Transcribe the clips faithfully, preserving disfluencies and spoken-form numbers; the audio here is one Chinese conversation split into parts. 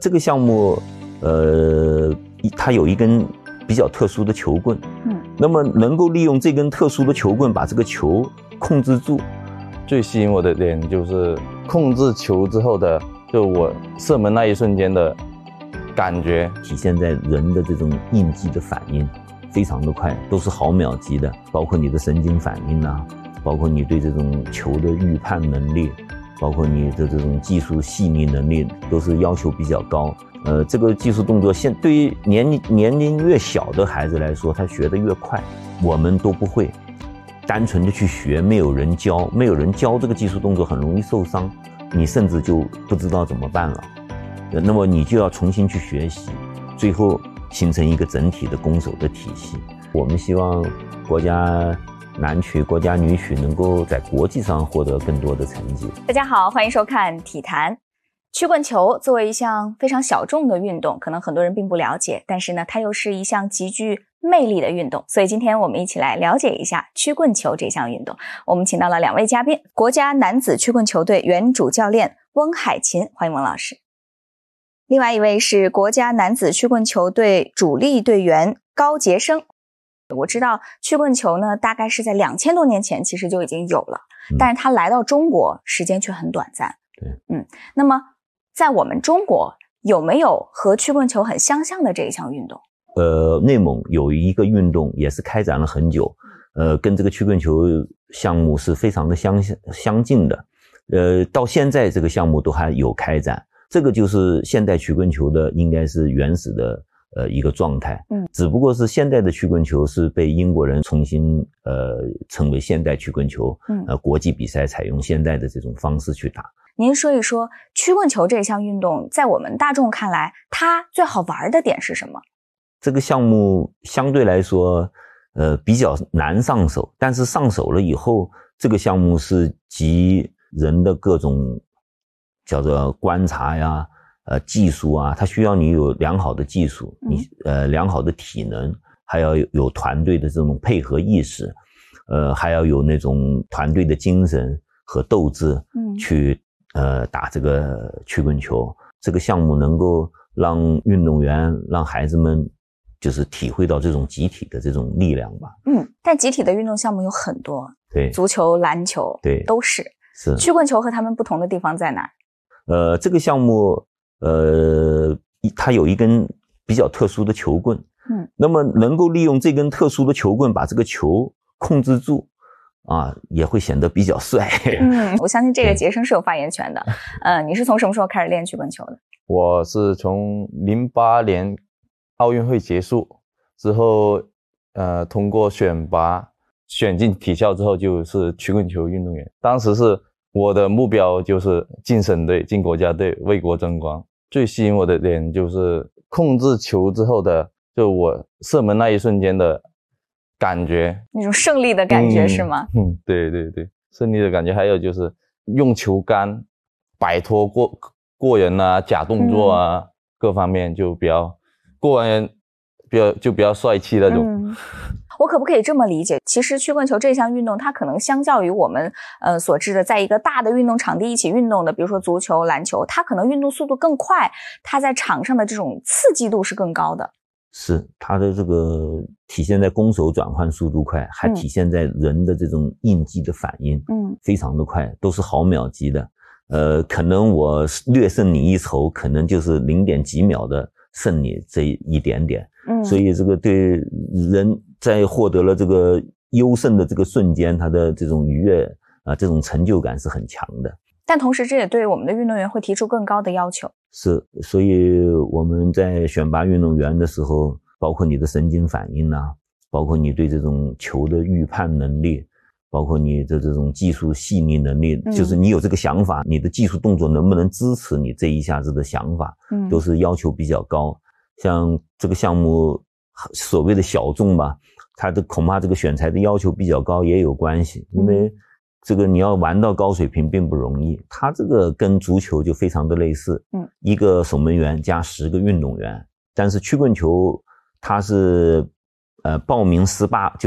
这个项目，呃，它有一根比较特殊的球棍，嗯，那么能够利用这根特殊的球棍把这个球控制住。 最吸引我的点就是控制球之后的，就我射门那一瞬间的感觉， 体现在人的这种应激的反应非常的快，都是毫秒级的，包括你的神经反应啊，包括你对这种球的预判能力，包括你的这种技术细腻能力，都是要求比较高。呃，这个技术动作现对于年龄年龄越小的孩子来说，他学得越快，我们都不会单纯的去学，没有人教，没有人教这个技术动作很容易受伤，你甚至就不知道怎么办了。那么你就要重新去学习，最后形成一个整体的攻守的体系。我们希望国家男曲、国家女曲能够在国际上获得更多的成绩。 大家好，欢迎收看体坛。曲棍球作为一项非常小众的运动，可能很多人并不了解，但是呢，它又是一项极具魅力的运动，所以今天我们一起来了解一下曲棍球这项运动。我们请到了两位嘉宾，国家男子曲棍球队原主教练翁海琴，欢迎翁老师。另外一位是国家男子曲棍球队主力队员高杰生。我知道曲棍球呢，大概是在两千多年前其实就已经有了，嗯、但是它来到中国时间却很短暂。 对， 嗯，那么在我们中国有没有和曲棍球很相像的这一项运动？ 呃，内蒙有一个运动也是开展了很久，呃，跟这个曲棍球项目是非常的相相近的，呃，到现在这个项目都还有开展，这个就是现代曲棍球的应该是原始的呃一个状态，嗯，只不过是现代的曲棍球是被英国人重新呃称为现代曲棍球，嗯，呃，国际比赛采用现代的这种方式去打。 您说一说曲棍球这项运动在我们大众看来它最好玩的点是什么？ 这个项目相对来说呃比较难上手，但是上手了以后，这个项目是集人的各种叫做观察呀呃技术啊，它需要你有良好的技术，你呃良好的体能，还要有有团队的这种配合意识，呃还要有那种团队的精神和斗志，嗯，去呃打这个曲棍球。这个项目能够让运动员让孩子们就是体会到这种集体的这种力量吧。 嗯，但集体的运动项目有很多， 对， 足球、篮球， 对， 都是。 是。 曲棍球和他们不同的地方在哪？ 呃，这个项目呃它有一根比较特殊的球棍，嗯，那么能够利用这根特殊的球棍把这个球控制住啊，也会显得比较帅。 嗯，我相信这个杰生是有发言权的。嗯、呃，你是从什么时候开始练曲棍球的？ 我是从零八年奥运会结束之后，呃，通过选拔选进体校之后就是曲棍球运动员。当时是我的目标就是进省队、进国家队，为国争光。最吸引我的点就是控制球之后的，就我射门那一瞬间的感觉， 那种胜利的感觉、嗯、是吗？ 嗯，对对对，胜利的感觉。还有就是用球杆摆脱过过人啊、假动作啊、嗯，各方面就比较过完人，比较就比较帅气那种。 嗯，我可不可以这么理解？其实曲棍球这项运动，它可能相较于我们呃所知的，在一个大的运动场地一起运动的，比如说足球、篮球，它可能运动速度更快，它在场上的这种刺激度是更高的。 是，它的这个体现在攻守转换速度快，还体现在人的这种应激的反应，嗯，非常的快，都是毫秒级的。呃，可能我略胜你一筹，可能就是零点几秒的胜你这一点点，嗯，所以这个对人在获得了这个优胜的这个瞬间，他的这种愉悦啊，这种成就感是很强的。 但同时这也对我们的运动员会提出更高的要求。 是，所以我们在选拔运动员的时候，包括你的神经反应啊，包括你对这种球的预判能力，包括你的这种技术细腻能力，嗯，就是你有这个想法，你的技术动作能不能支持你这一下子的想法，嗯，都是要求比较高。像这个项目所谓的小众吧，它的恐怕这个选材的要求比较高也有关系，因为这个你要玩到高水平并不容易。它这个跟足球就非常的类似，嗯，一个守门员加十个运动员，但是曲棍球它是呃报名十八，就是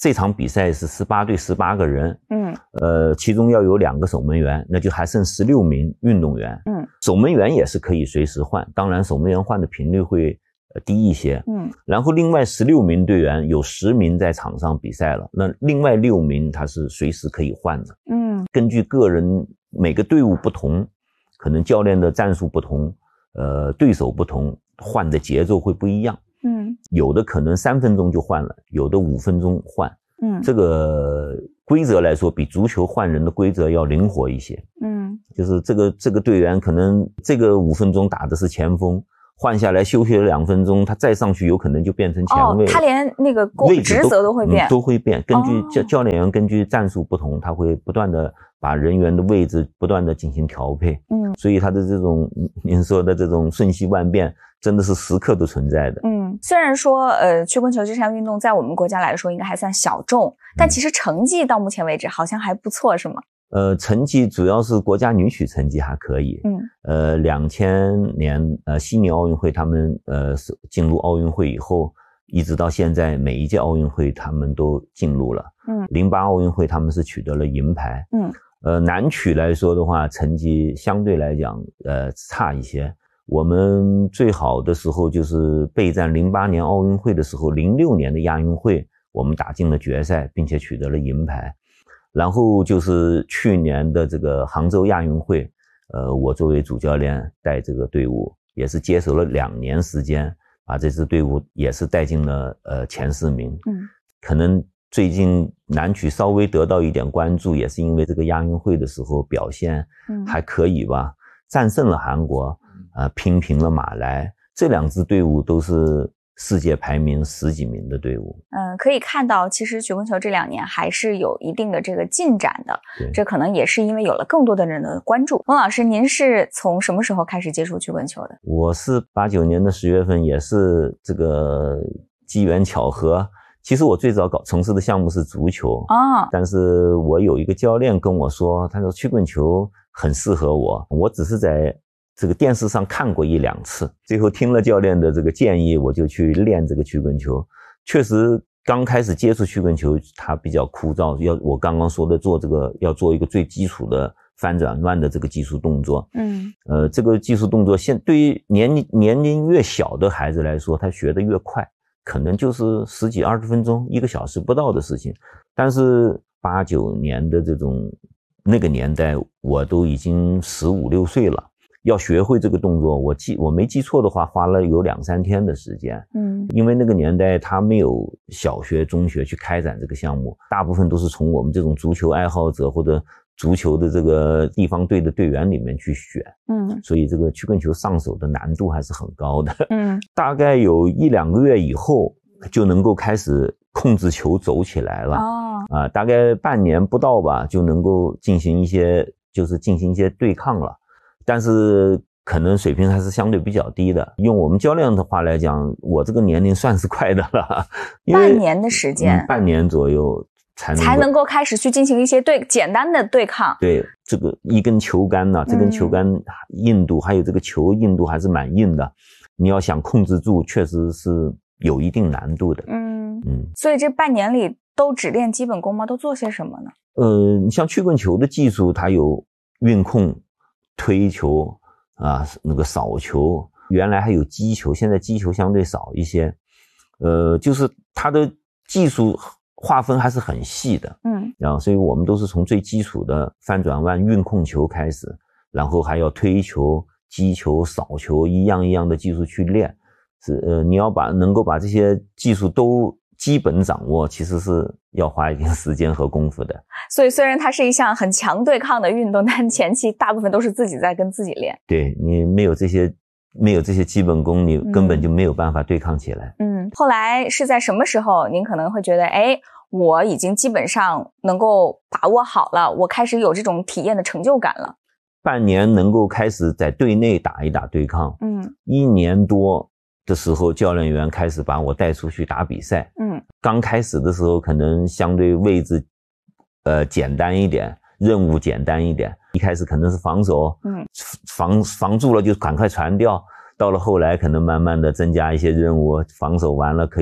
这场比赛是十八对十八个人， 嗯， 呃，其中要有两个守门员，那就还剩十六名运动员， 嗯， 守门员也是可以随时换，当然守门员换的频率会呃低一些， 嗯， 然后另外十六名队员有十名在场上比赛了，那另外六名他是随时可以换的， 嗯， 根据个人每个队伍不同，可能教练的战术不同，呃，对手不同，换的节奏会不一样。 嗯， 有的可能三分钟就换了，有的五分钟换。 嗯， 这个规则来说，比足球换人的规则要灵活一些。 嗯， 就是这个这个队员可能这个五分钟打的是前锋，换下来休息了两分钟，他再上去有可能就变成前卫了。 哦，他连那个位置职责都会变， 嗯，都会变。根据教哦教练员根据战术不同，他会不断的把人员的位置不断的进行调配。 嗯， 所以他的这种您说的这种瞬息万变，真的是时刻都存在的。 嗯，虽然说呃曲棍球这项运动在我们国家来说应该还算小众，但其实成绩到目前为止好像还不错，是吗？ 呃，成绩主要是国家女曲成绩还可以。 嗯， 呃，两千年呃悉尼奥运会他们呃进入奥运会以后，一直到现在每一届奥运会他们都进入了。 嗯， 零八奥运会他们是取得了银牌。 嗯， 呃，男曲来说的话，成绩相对来讲呃差一些。我们最好的时候就是备战零八年奥运会的时候，零六年的亚运会我们打进了决赛，并且取得了银牌。然后就是去年的这个杭州亚运会，呃，我作为主教练带这个队伍，也是接手了两年时间，把这支队伍也是带进了呃前四名。 嗯， 可能最近男曲稍微得到一点关注，也是因为这个亚运会的时候表现还可以吧，战胜了韩国，呃，拼平了马来，这两支队伍都是世界排名十几名的队伍。 嗯，可以看到其实曲棍球这两年还是有一定的这个进展的，这可能也是因为有了更多的人的关注。翁老师，您是从什么时候开始接触曲棍球的？ 我是八九年的十月份，也是这个机缘巧合。其实我最早搞从事的项目是足球啊， 但是我有一个教练跟我说，他说曲棍球很适合我，我只是在这个电视上看过一两次，最后听了教练的这个建议，我就去练这个曲棍球。确实刚开始接触曲棍球它比较枯燥，要我刚刚说的做这个要做一个最基础的翻转弯的这个技术动作。 嗯， 呃，这个技术动作现对于年龄年龄越小的孩子来说，他学得越快，可能就是十几二十分钟一个小时不到的事情。但是八九年的这种那个年代，我都已经十五六岁了，要学会这个动作，我记我没记错的话，花了有两三天的时间。 嗯， 因为那个年代他没有小学、中学去开展这个项目，大部分都是从我们这种足球爱好者或者足球的这个地方队的队员里面去选。 嗯，所以这个曲棍球上手的难度还是很高的。 嗯， 大概有一两个月以后，就能够开始控制球走起来了。 哦， 啊，大概半年不到吧，就能够进行一些，就是进行一些对抗了。但是可能水平还是相对比较低的。用我们教练的话来讲，我这个年龄算是快的了，因为半年的时间， 嗯、半年左右才能才能够开始去进行一些对简单的对抗。 对，这个一根球杆呢、啊，这根球杆硬度、嗯、还有这个球硬度还是蛮硬的，你要想控制住，确实是有一定难度的。 嗯嗯， 所以这半年里都只练基本功吗？都做些什么呢？ 呃，你像曲棍球的技术，它有运控、推球啊，那个扫球，原来还有击球，现在击球相对少一些。呃，就是它的技术划分还是很细的。 嗯， 然后所以我们都是从最基础的翻转弯、运控球开始，然后还要推球、击球、扫球，一样一样的技术去练。是呃，你要把能够把这些技术都基本掌握，其实是要花一定时间和功夫的。 所以虽然它是一项很强对抗的运动，但前期大部分都是自己在跟自己练。 对，你没有这些没有这些基本功，你根本就没有办法对抗起来。 嗯，后来是在什么时候您可能会觉得，哎，我已经基本上能够把握好了，我开始有这种体验的成就感了？ 半年能够开始在队内打一打对抗， 嗯， 一年多的时候，教练员开始把我带出去打比赛。 嗯， 刚开始的时候可能相对位置呃简单一点，任务简单一点，一开始可能是防守， 嗯， 防防住了就赶快传掉，到了后来可能慢慢的增加一些任务，防守完了可以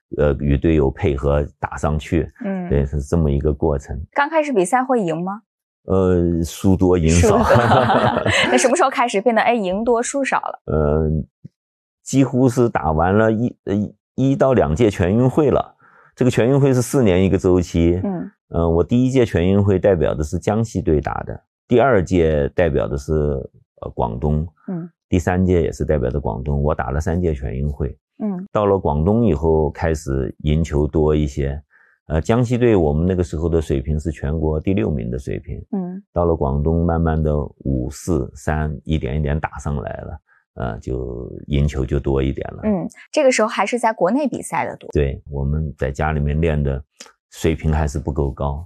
呃与队友配合打上去， 嗯， 对，是这么一个过程。 刚开始比赛会赢吗？ 呃，输多赢少。 那什么时候开始变得哎赢多输少了？ 呃，几乎是打完了一呃一到两届全运会了。这个全运会是四年一个周期。 嗯， 呃，我第一届全运会代表的是江西队打的，第二届代表的是呃广东， 嗯， 第三届也是代表的广东。我打了三届全运会。 嗯， 到了广东以后开始赢球多一些。呃，江西队我们那个时候的水平是全国第六名的水平， 嗯， 到了广东，慢慢的五四三一点一点打上来了，呃，就赢球就多一点了。 嗯，这个时候还是在国内比赛的多。 对，我们在家里面练的水平还是不够高，